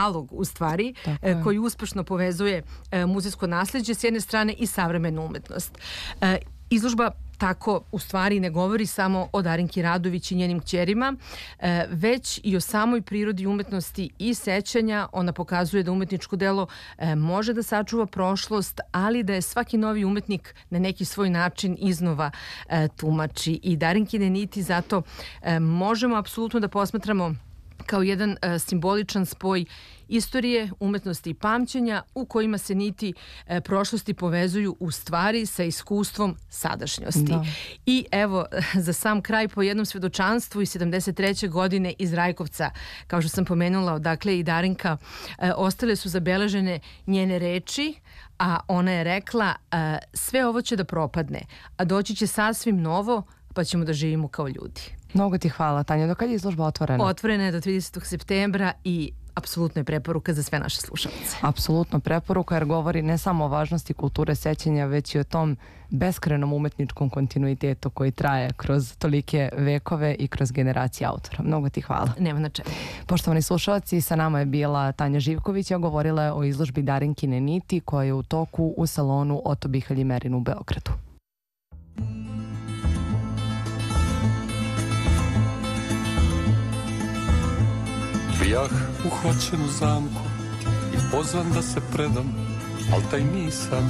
dijalog u stvari koji uspešno povezuje muzejsko nasleđe s jedne strane i savremenu umetnost. Izložba tako u stvari ne govori samo o Darinki Radović i njenim kćerima, već i o samoj prirodi umetnosti i sećanja. Ona pokazuje da umetničko delo može da sačuva prošlost, ali da je svaki novi umetnik na neki svoj način iznova tumači. I Darinkine niti zato možemo apsolutno da posmatramo kao jedan simboličan spoj istorije, umetnosti i pamćenja u kojima se niti prošlosti povezuju u stvari sa iskustvom sadašnjosti. I evo, za sam kraj po jednom svedočanstvu iz 73. godine iz Rajkovca, kao što sam pomenula, odakle i Darinka, ostale su zabeležene njene reči, a ona je rekla sve ovo će da propadne, a doći će sasvim novo, pa ćemo da živimo kao ljudi. Mnogo ti hvala, Tanja. Do kad je izložba otvorena? Otvorena je do 30. septembra i apsolutno je preporuka za sve naše slušalce. Apsolutno preporuka, jer govori ne samo o važnosti kulture sećanja, već i o tom beskrenom umetničkom kontinuitetu koji traje kroz tolike vekove i kroz generacije autora. Mnogo ti hvala. Nema na čemu. Poštovani slušalci, sa nama je bila Tanja Živković, a govorila je o izložbi Darinkine niti koja je u toku u salonu Oto Bihalj i Merin u Beogradu. Bijah uhvaćen u zamku i pozvan da se predam, al taj nisam.